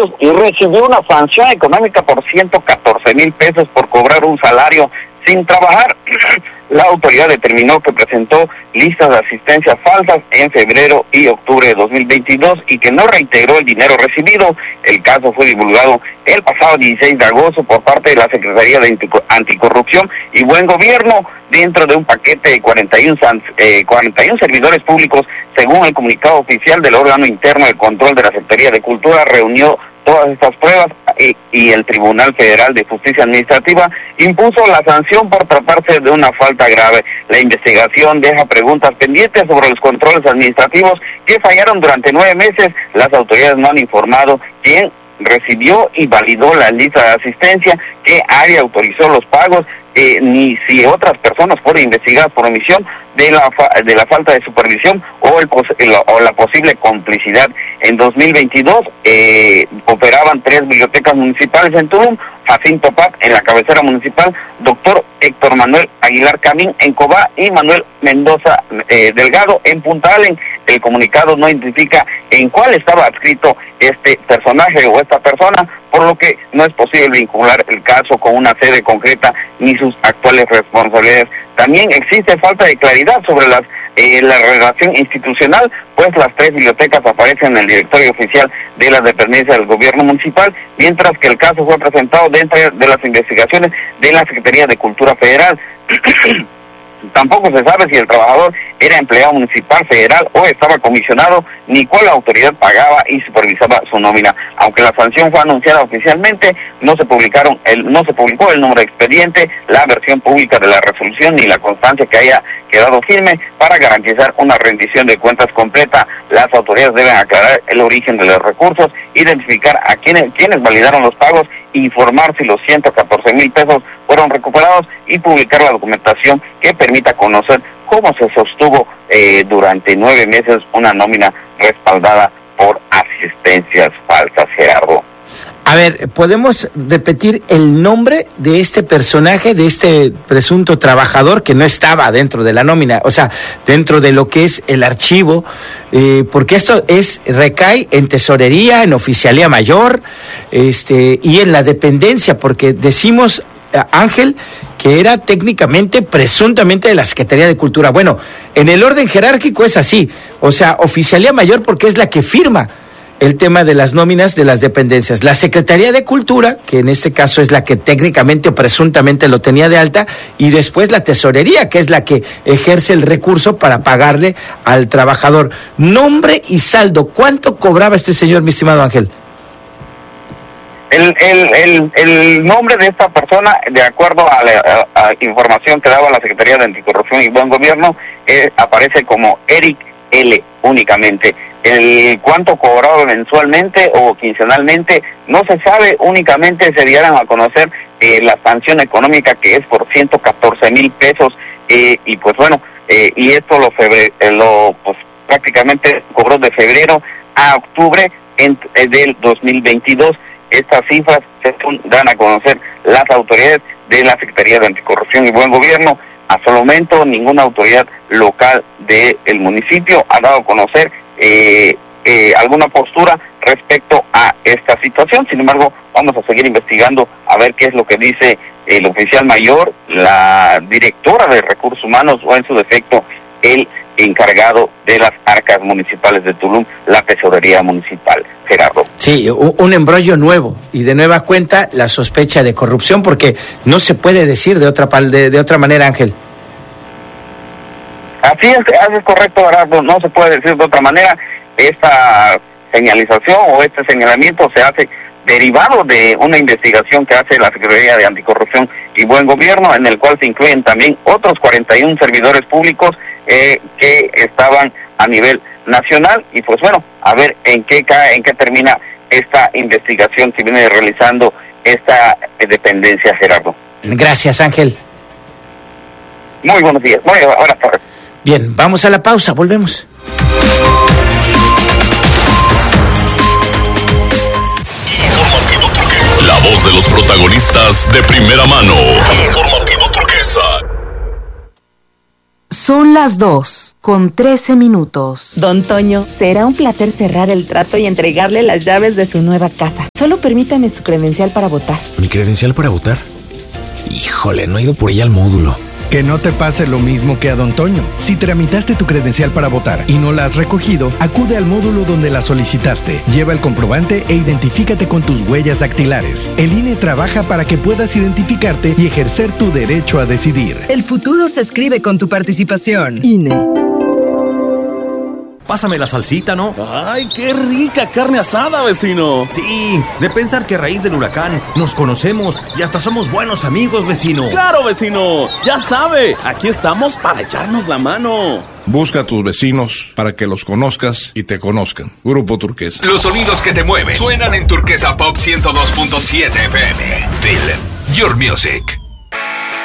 pesos y recibió una sanción económica por 114,000 pesos por cobrar un salario sin trabajar. La autoridad determinó que presentó listas de asistencia falsas en febrero y octubre de 2022 y que no reintegró el dinero recibido. El caso fue divulgado el pasado 16 de agosto por parte de la Secretaría de Anticorrupción y Buen Gobierno dentro de un paquete de 41 servidores públicos. Según el comunicado oficial del órgano interno de control de la Secretaría de Cultura, reunió todas estas pruebas y el Tribunal Federal de Justicia Administrativa impuso la sanción por tratarse de una falta grave. La investigación deja preguntas pendientes sobre los controles administrativos que fallaron durante 9 meses. Las autoridades no han informado quién recibió y validó la lista de asistencia, qué área autorizó los pagos, ni si otras personas fueron investigadas por omisión de la falta de supervisión o la posible complicidad. En 2022 operaban 3 bibliotecas municipales en Tulum: Jacinto Paz en la cabecera municipal, Dr. Héctor Manuel Aguilar Camín en Cobá y Manuel Mendoza Delgado en Punta Allen. El comunicado no identifica en cuál estaba adscrito este personaje o esta persona, por lo que no es posible vincular el caso con una sede concreta ni sus actuales responsabilidades. También existe falta de claridad sobre la relación institucional, pues las 3 bibliotecas aparecen en el directorio oficial de las dependencias del gobierno municipal, mientras que el caso fue presentado dentro de las investigaciones de la Secretaría de Cultura Federal. Tampoco se sabe si el trabajador era empleado municipal, federal o estaba comisionado, ni cuál autoridad pagaba y supervisaba su nómina. Aunque la sanción fue anunciada oficialmente, no se publicó el número de expediente, la versión pública de la resolución ni la constancia que haya quedado firme para garantizar una rendición de cuentas completa. Las autoridades deben aclarar el origen de los recursos, identificar a quienes validaron los pagos, informar si los 114,000 pesos fueron recuperados y publicar la documentación que permita conocer cómo se sostuvo durante 9 meses una nómina respaldada por asistencias falsas, Gerardo. A ver, ¿podemos repetir el nombre de este personaje, de este presunto trabajador que no estaba dentro de la nómina? O sea, dentro de lo que es el archivo, porque esto recae en tesorería, en oficialía mayor, y en la dependencia, porque decimos, Ángel, que era técnicamente, presuntamente de la Secretaría de Cultura. Bueno, en el orden jerárquico es así, o sea, oficialía mayor porque es la que firma el tema de las nóminas de las dependencias. La Secretaría de Cultura, que en este caso es la que técnicamente o presuntamente lo tenía de alta, y después la tesorería, que es la que ejerce el recurso para pagarle al trabajador. Nombre y saldo, ¿cuánto cobraba este señor, mi estimado Ángel? El nombre de esta persona, de acuerdo a la información que daba la Secretaría de Anticorrupción y Buen Gobierno, aparece como Eric L. únicamente. El cuánto cobraba mensualmente o quincenalmente no se sabe, únicamente se dieron a conocer la sanción económica, que es por 114,000 pesos, y pues bueno, y esto pues prácticamente cobró de febrero a octubre del 2022. Estas cifras se dan a conocer las autoridades de la Secretaría de Anticorrupción y Buen Gobierno. Hasta el momento ninguna autoridad local del municipio ha dado a conocer alguna postura respecto a esta situación. Sin embargo, vamos a seguir investigando a ver qué es lo que dice el oficial mayor, la directora de Recursos Humanos o en su defecto el encargado de las arcas municipales de Tulum, la tesorería municipal, Gerardo. Sí, un embrollo nuevo y de nueva cuenta la sospecha de corrupción, porque no se puede decir de otra manera, Ángel. Así es correcto, Gerardo, no se puede decir de otra manera. Esta señalización o este señalamiento se hace derivado de una investigación que hace la Secretaría de Anticorrupción y Buen Gobierno, en el cual se incluyen también otros 41 servidores públicos que estaban a nivel nacional. Y pues bueno, a ver en qué termina esta investigación que viene realizando esta dependencia, Gerardo. Gracias, Ángel. Muy buenos días, buenas tardes. Bien, vamos a la pausa, volvemos. La voz de los protagonistas de primera mano. Informativo Turquesa. Son las 2. con 13 minutos. Don Toño, será un placer cerrar el trato y entregarle las llaves de su nueva casa. Solo permítame su credencial para votar. ¿Mi credencial para votar? Híjole, no he ido por ella al módulo. Que no te pase lo mismo que a Don Toño. Si tramitaste tu credencial para votar y no la has recogido, acude al módulo donde la solicitaste. Lleva el comprobante e identifícate con tus huellas dactilares. El INE trabaja para que puedas identificarte y ejercer tu derecho a decidir. El futuro se escribe con tu participación. INE. Pásame la salsita, ¿no? ¡Ay, qué rica carne asada, vecino! Sí, de pensar que a raíz del huracán nos conocemos y hasta somos buenos amigos, vecino. ¡Claro, vecino! Ya sabe, aquí estamos para echarnos la mano. Busca a tus vecinos para que los conozcas y te conozcan. Grupo Turquesa. Los sonidos que te mueven suenan en Turquesa Pop 102.7 FM. Feel your music.